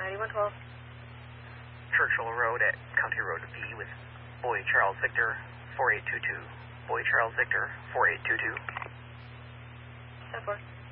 9112. Churchill Road at County Road B with Boy Charles Victor 4822. Boy Charles Victor 4822. 10-4.